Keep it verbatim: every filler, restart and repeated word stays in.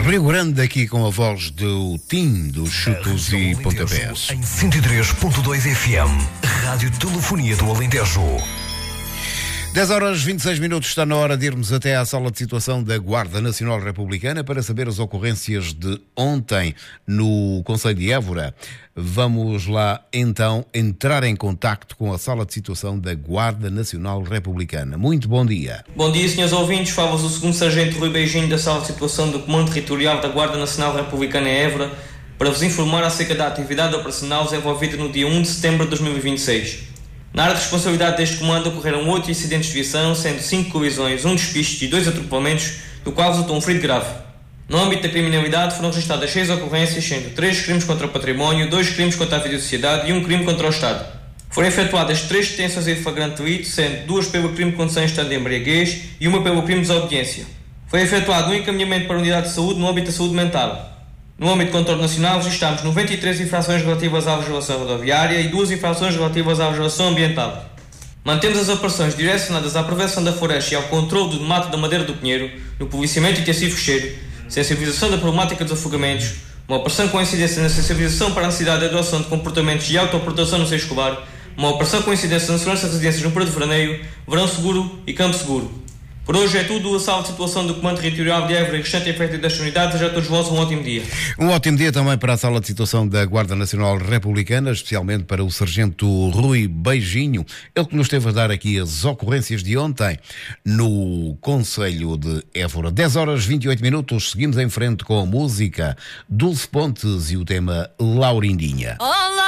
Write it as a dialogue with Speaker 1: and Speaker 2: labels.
Speaker 1: Rio Grande, aqui com a voz do Tim dos Chutos e Pontapés.
Speaker 2: Em cento e três ponto dois F M, Rádio Telefonia do Alentejo.
Speaker 1: dez horas e vinte e seis minutos, está na hora de irmos até à sala de situação da Guarda Nacional Republicana para saber as ocorrências de ontem no Concelho de Évora. Vamos lá então entrar em contacto com a sala de situação da Guarda Nacional Republicana. Muito bom dia.
Speaker 3: Bom dia, senhores ouvintes. Fala-vos o segundo Sargento Rui Beijinho da sala de situação do Comando Territorial da Guarda Nacional Republicana em Évora para vos informar acerca da atividade operacional desenvolvida no dia um de setembro de dois mil e vinte e seis. Na área de responsabilidade deste comando ocorreram oito incidentes de viação, sendo cinco colisões, um despiste e dois atropelamentos, do qual resultou um ferido grave. No âmbito da criminalidade foram registradas seis ocorrências, sendo três crimes contra o património, dois crimes contra a vida e sociedade e um crime contra o Estado. Foram efetuadas três detenções em flagrante delito, sendo duas pelo crime de condução em estado de embriaguez e uma pelo crime de desobediência. Foi efetuado um encaminhamento para a unidade de saúde no âmbito da saúde mental. No âmbito do contorno nacional, registramos noventa e três infrações relativas à legislação rodoviária e duas infrações relativas à legislação ambiental. Mantemos as operações direcionadas à prevenção da floresta e ao controle do mato da madeira do pinheiro, no policiamento intensivo fecheiro, sensibilização da problemática dos afogamentos, uma operação com incidência na sensibilização para a necessidade de adoção de comportamentos de autoproteção no seio escolar, uma operação com incidência na segurança de residências no período de veraneio, verão seguro e campo seguro. Por hoje é tudo. A sala de situação do Comando Territorial de Évora e restante efeito das unidades. Desejo a todos vós um ótimo dia.
Speaker 1: Um ótimo dia também para a sala de situação da Guarda Nacional Republicana, especialmente para o Sargento Rui Beijinho, ele que nos esteve a dar aqui as ocorrências de ontem no Concelho de Évora. dez horas e vinte e oito minutos, seguimos em frente com a música Dulce Pontes e o tema Laurindinha.
Speaker 4: Olá!